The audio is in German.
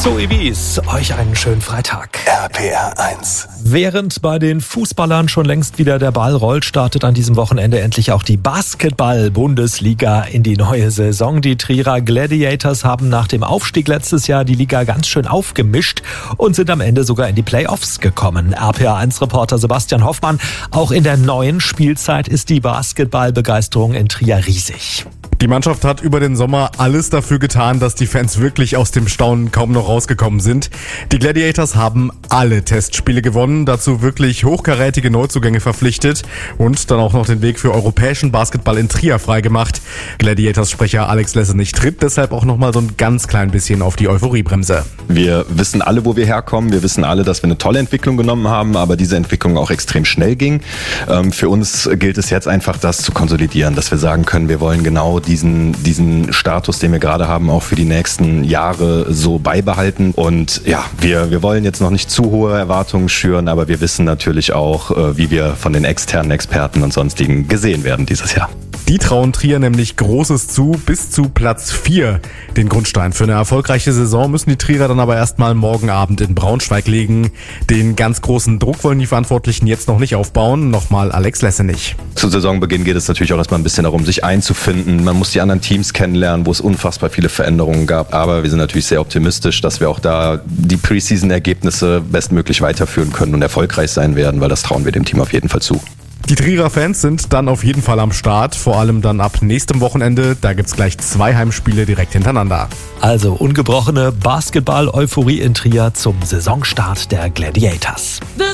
So, Ibis, euch einen schönen Freitag. RPR 1. Während bei den Fußballern schon längst wieder der Ball rollt, startet an diesem Wochenende endlich auch die Basketball-Bundesliga in die neue Saison. Die Trierer Gladiators haben nach dem Aufstieg letztes Jahr die Liga ganz schön aufgemischt und sind am Ende sogar in die Playoffs gekommen. RPR 1-Reporter Sebastian Hoffmann, auch in der neuen Spielzeit ist die Basketballbegeisterung in Trier riesig. Die Mannschaft hat über den Sommer alles dafür getan, dass die Fans wirklich aus dem Staunen kaum noch rausgekommen sind. Die Gladiators haben alle Testspiele gewonnen, dazu wirklich hochkarätige Neuzugänge verpflichtet und dann auch noch den Weg für europäischen Basketball in Trier freigemacht. Gladiators-Sprecher Alex Lessenich tritt deshalb auch noch mal so ein ganz klein bisschen auf die Euphoriebremse. Wir wissen alle, wo wir herkommen. Wir wissen alle, dass wir eine tolle Entwicklung genommen haben, aber diese Entwicklung auch extrem schnell ging. Für uns gilt es jetzt einfach, das zu konsolidieren, dass wir sagen können, wir wollen genau diesen Status, den wir gerade haben, auch für die nächsten Jahre so beibehalten. Und ja, wir wollen jetzt noch nicht zu hohe Erwartungen schüren, aber wir wissen natürlich auch, wie wir von den externen Experten und sonstigen gesehen werden dieses Jahr. Die trauen Trier nämlich Großes zu, bis zu Platz 4. Den Grundstein für eine erfolgreiche Saison müssen die Trierer dann aber erstmal morgen Abend in Braunschweig legen. Den ganz großen Druck wollen die Verantwortlichen jetzt noch nicht aufbauen. Nochmal Alex Lessenich. Zu Saisonbeginn geht es natürlich auch erstmal ein bisschen darum, sich einzufinden. Man muss die anderen Teams kennenlernen, wo es unfassbar viele Veränderungen gab. Aber wir sind natürlich sehr optimistisch, dass wir auch da die Preseason-Ergebnisse bestmöglich weiterführen können und erfolgreich sein werden, weil das trauen wir dem Team auf jeden Fall zu. Die Trierer Fans sind dann auf jeden Fall am Start, vor allem dann ab nächstem Wochenende. Da gibt's gleich 2 Heimspiele direkt hintereinander. Also ungebrochene Basketball-Euphorie in Trier zum Saisonstart der Gladiators.